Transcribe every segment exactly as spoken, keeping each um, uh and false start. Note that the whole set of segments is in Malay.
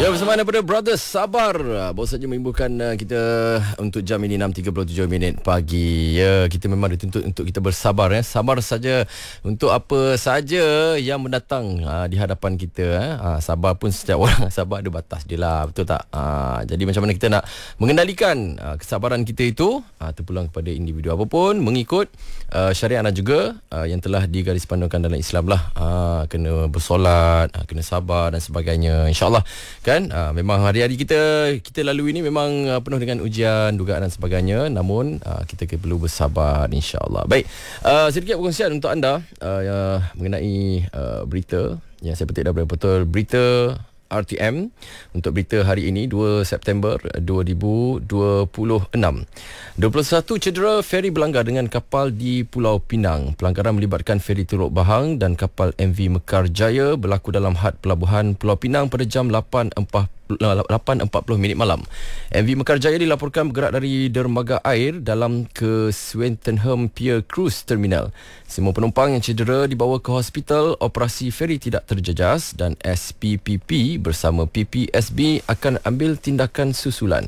Ya, bersama daripada Brothers Sabar. Baru saja menimbulkan kita untuk jam ini enam tiga puluh tujuh minit pagi. Ya, kita memang dituntut untuk kita bersabar ya. Sabar saja untuk apa saja yang mendatang aa, di hadapan kita. Aa, sabar pun setiap orang sabar ada batas dia lah. Betul tak? Aa, jadi macam mana kita nak mengendalikan aa, kesabaran kita itu aa, terpulang kepada individu apapun mengikut aa, syariat dan juga aa, yang telah digarispandukan dalam Islam lah. Aa, kena bersolat, aa, kena sabar dan sebagainya. InsyaAllah kan uh, memang hari-hari kita kita lalui ini memang uh, penuh dengan ujian, dugaan dan sebagainya, namun uh, kita perlu bersabar insya-Allah. Baik, uh, sedikit perkongsian untuk anda uh, uh, mengenai uh, berita yang saya petik daripada portal berita R T M untuk berita hari ini dua September dua ribu dua puluh enam. dua puluh satu cedera feri berlanggar dengan kapal di Pulau Pinang. Pelanggaran melibatkan feri Teluk Bahang dan kapal M V Mekar Jaya berlaku dalam had pelabuhan Pulau Pinang pada jam lapan empat puluh minit malam. M V Mekar Jaya dilaporkan bergerak dari dermaga air dalam ke Swettenham Pier Cruise Terminal. Semua penumpang yang cedera dibawa ke hospital. Operasi feri tidak terjejas dan S P P P bersama P P S B akan ambil tindakan susulan.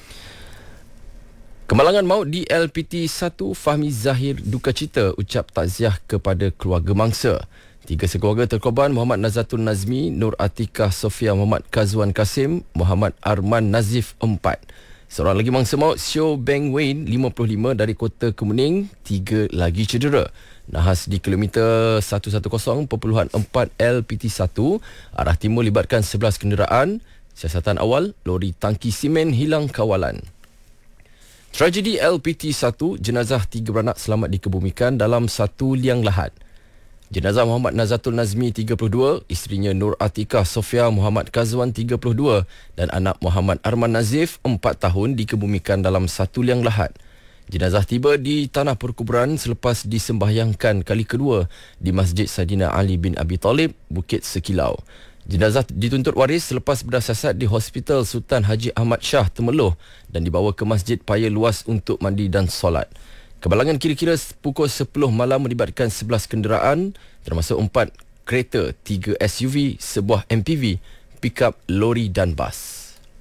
Kemalangan maut di L P T satu, Fahmi Zahir duka cita ucap takziah kepada keluarga mangsa. Tiga sekeluarga terkorban Muhammad Nazatul Nazmi, Nur Atikah Sofia Muhammad Kazwan Kasim, Muhammad Arman Nazif empat. Seorang lagi mangsa maut Sio Beng Wayne lima puluh lima dari Kota Kemuning, tiga lagi cedera. Nahas di kilometer seratus sepuluh perpuluhan empat L P T satu, arah timur libatkan sebelas kenderaan. Siasatan awal, lori tangki simen hilang kawalan. Tragedi L P T satu, jenazah tiga beranak selamat dikebumikan dalam satu liang lahat. Jenazah Muhammad Nazatul Nazmi tiga puluh dua, isterinya Nur Atikah Sofia Muhammad Kazwan tiga puluh dua dan anak Muhammad Arman Nazif empat tahun dikebumikan dalam satu liang lahat. Jenazah tiba di tanah perkuburan selepas disembahyangkan kali kedua di Masjid Saidina Ali bin Abi Talib, Bukit Sekilau. Jenazah dituntut waris selepas berdasar di Hospital Sultan Haji Ahmad Shah Temeloh dan dibawa ke Masjid Paya Luas untuk mandi dan solat. Kebalangan kira-kira pukul sepuluh malam melibatkan sebelas kenderaan termasuk empat kereta, tiga S U V, sebuah M P V, pikap, lori dan bas.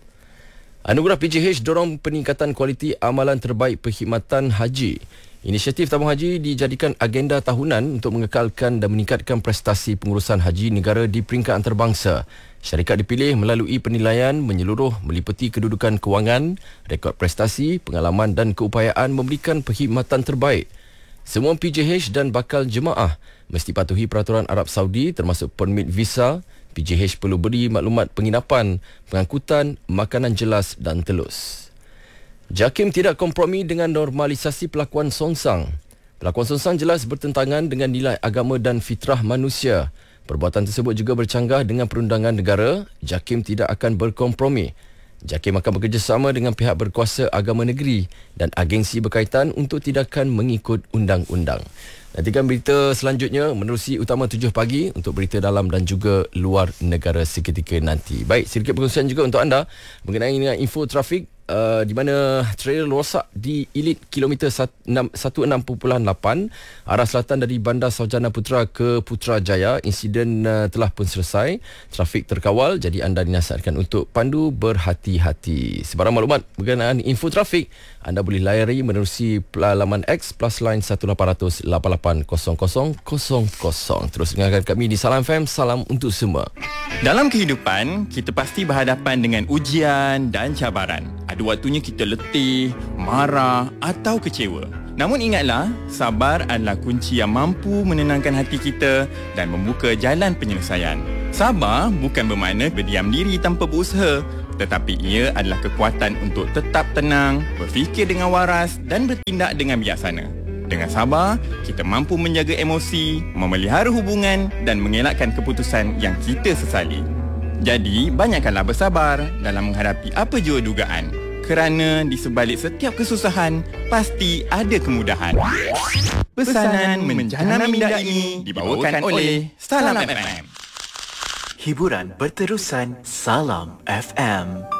Anugerah P J H dorong peningkatan kualiti amalan terbaik perkhidmatan haji. Inisiatif tabung haji dijadikan agenda tahunan untuk mengekalkan dan meningkatkan prestasi pengurusan haji negara di peringkat antarabangsa. Syarikat dipilih melalui penilaian menyeluruh meliputi kedudukan kewangan, rekod prestasi, pengalaman dan keupayaan memberikan perkhidmatan terbaik. Semua P J H dan bakal jemaah mesti patuhi peraturan Arab Saudi termasuk permit visa. P J H perlu beri maklumat penginapan, pengangkutan, makanan jelas dan telus. JAKIM tidak kompromi dengan normalisasi pelakuan songsang. Pelakuan songsang jelas bertentangan dengan nilai agama dan fitrah manusia. Perbuatan tersebut juga bercanggah dengan perundangan negara. JAKIM tidak akan berkompromi. JAKIM akan bekerjasama dengan pihak berkuasa agama negeri dan agensi berkaitan untuk tindakan mengikut undang-undang. Nantikan berita selanjutnya menerusi Utama tujuh pagi untuk berita dalam dan juga luar negara seketika nanti. Baik, sedikit perkongsian juga untuk anda mengenai dengan info trafik. Uh, di mana trailer rosak di Elite kilometer satu enam lapan arah selatan dari Bandar Sarjana Putra ke Putrajaya. Insiden uh, telah pun selesai. Trafik terkawal, jadi anda dinasihatkan untuk pandu berhati-hati. Sebarang maklumat berkenaan info trafik anda boleh layari menerusi laman X plus line satu lapan kosong kosong lapan lapan kosong kosong kosong kosong. Terus dengarkan kami di Salam F M. Salam untuk semua. Dalam kehidupan, kita pasti berhadapan dengan ujian dan cabaran. Ada waktunya kita letih, marah atau kecewa. Namun ingatlah, sabar adalah kunci yang mampu menenangkan hati kita dan membuka jalan penyelesaian. Sabar bukan bermakna berdiam diri tanpa berusaha, tetapi ia adalah kekuatan untuk tetap tenang, berfikir dengan waras dan bertindak dengan bijaksana. Dengan sabar, kita mampu menjaga emosi, memelihara hubungan dan mengelakkan keputusan yang kita sesali. Jadi, banyakkanlah bersabar dalam menghadapi apa jua dugaan. Kerana di sebalik setiap kesusahan, pasti ada kemudahan. Pesanan menjana minda ini dibawakan oleh Salam F M. Hiburan berterusan Salam F M.